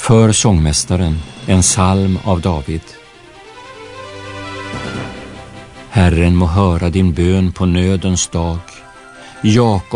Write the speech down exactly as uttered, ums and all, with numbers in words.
För sångmästaren, en psalm av David. Herren må höra din bön på nödens dag. Jakob